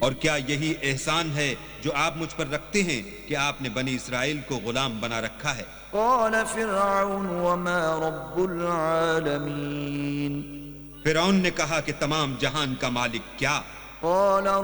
और क्या यही एहसान है जो आप मुझ पर रखते हैं कि आपने बनी इसराइल को गुलाम बना रखा है? قال فرعون وما رب العالمين फिरौन ने कहा कि तमाम जहान का मालिक क्या? قال